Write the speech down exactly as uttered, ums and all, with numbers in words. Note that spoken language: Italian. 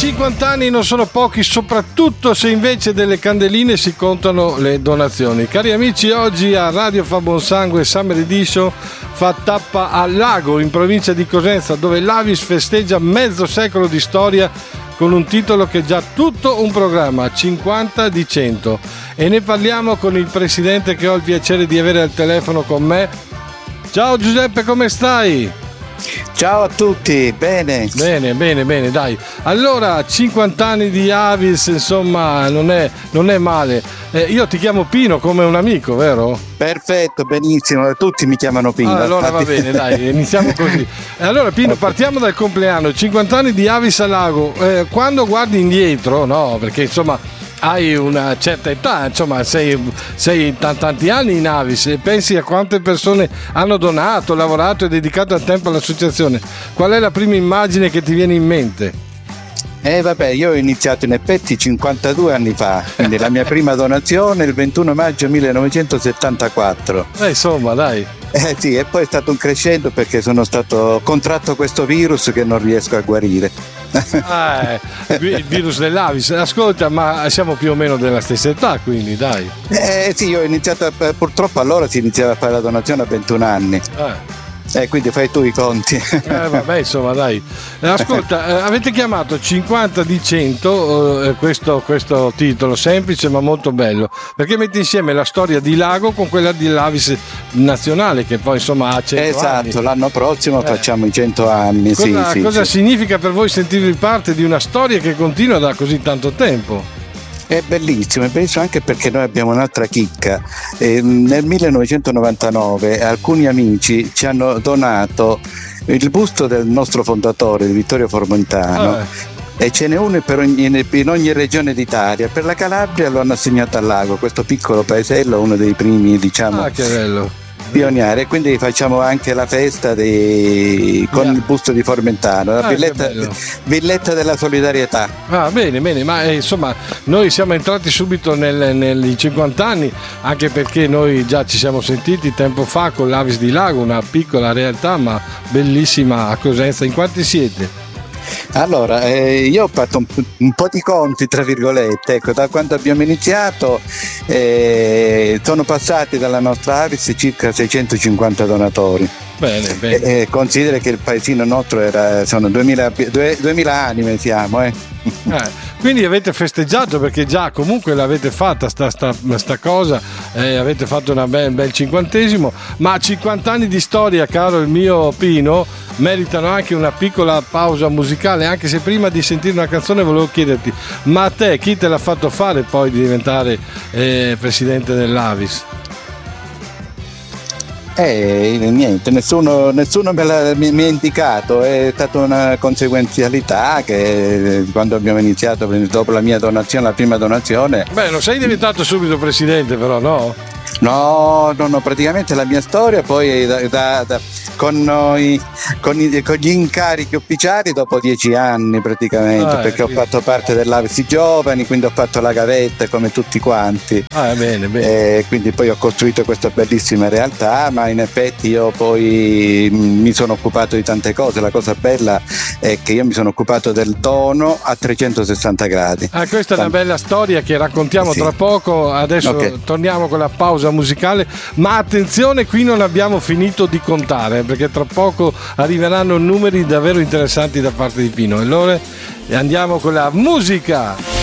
cinquanta anni non sono pochi, soprattutto se invece delle candeline si contano le donazioni. Cari amici, oggi a Radio Fa Buon Sangue Summer Edition fa tappa al Lago, in provincia di Cosenza, dove l'Avis festeggia mezzo secolo di storia con un titolo che è già tutto un programma, cinquanta di cento. E ne parliamo con il presidente che ho il piacere di avere al telefono con me. Ciao Giuseppe, come stai? Ciao a tutti, bene. Bene, bene, bene, dai. Allora, cinquanta anni di Avis, insomma, non è, non è male. Eh, io ti chiamo Pino come un amico, vero? Perfetto, benissimo, tutti mi chiamano Pino. Ah, allora va bene, dai, iniziamo così. Allora Pino, partiamo dal compleanno, cinquanta anni di Avis al Lago. Eh, quando guardi indietro, no, perché insomma hai una certa età, insomma sei, sei t- tanti anni in Avis e pensi a quante persone hanno donato, lavorato e dedicato il tempo all'associazione. Qual è la prima immagine che ti viene in mente? Eh vabbè, io ho iniziato in effetti cinquantadue anni fa, quindi la mia prima donazione il ventuno maggio millenovecentosettantaquattro. Eh insomma, dai. Eh sì, e poi è stato un crescendo perché sono stato contratto questo virus che non riesco a guarire. Ah, eh, il virus dell'Avis. Ascolta, ma siamo più o meno della stessa età, quindi dai. Eh sì, io ho iniziato a, purtroppo allora si iniziava a fare la donazione a ventuno anni. Eh. Eh, quindi fai tu i conti. Eh, vabbè, insomma, dai. Ascolta, eh, avete chiamato cinquanta di cento eh, questo, questo titolo semplice ma molto bello, perché mette insieme la storia di Lago con quella dell'Avis nazionale, che poi insomma ha cento esatto, anni. Esatto, l'anno prossimo eh. facciamo i cento anni. Cosa, sì, cosa sì, significa per voi sentirvi parte di una storia che continua da così tanto tempo? È bellissimo, è bellissimo anche perché noi abbiamo un'altra chicca. Eh, nel millenovecentonovantanove alcuni amici ci hanno donato il busto del nostro fondatore, di Vittorio Formontano, ah. e ce n'è uno per ogni, in ogni regione d'Italia. Per la Calabria lo hanno assegnato al Lago, questo piccolo paesello, uno dei primi, diciamo, ah, che bello. pionieri, e quindi facciamo anche la festa dei, con yeah. il busto di Formentano, la ah, villetta, villetta della solidarietà. Ah, bene, bene, ma eh, insomma noi siamo entrati subito nel, nei cinquanta anni, anche perché noi già ci siamo sentiti tempo fa con l'Avis di Lago, una piccola realtà ma bellissima a Cosenza. In quanti siete? Allora, eh, io ho fatto un, un po' di conti, tra virgolette, ecco, da quando abbiamo iniziato eh, sono passati dalla nostra Avis circa seicentocinquanta donatori. Bene, bene. Eh, considera che il paesino nostro era, sono duemila, duemila anime siamo, eh. Eh, quindi avete festeggiato, perché già comunque l'avete fatta sta, sta, sta cosa, eh, avete fatto un bel, bel cinquantesimo, ma cinquanta anni di storia, caro il mio Pino, meritano anche una piccola pausa musicale, anche se prima di sentire una canzone volevo chiederti, ma a te chi te l'ha fatto fare poi di diventare eh, presidente dell'Avis? Eh, niente, nessuno, nessuno me l'ha mi, mi ha indicato, è stata una conseguenzialità che quando abbiamo iniziato, dopo la mia donazione, la prima donazione. Beh, non sei diventato subito presidente però, no? No, no, no, praticamente la mia storia poi da, da, da, con, noi, con, i, con gli incarichi ufficiali dopo dieci anni praticamente, ah, perché quindi ho fatto parte dell'Avis Giovani, quindi ho fatto la gavetta come tutti quanti. Ah, bene, bene. E quindi poi ho costruito questa bellissima realtà, ma in effetti io poi mi sono occupato di tante cose. La cosa bella è che io mi sono occupato del dono a trecentosessanta gradi. Ah, questa è una bella storia che raccontiamo sì. tra poco. Adesso okay. torniamo con la pausa musicale, ma attenzione, qui non abbiamo finito di contare, perché tra poco arriveranno numeri davvero interessanti da parte di Pino. Allora andiamo con la musica.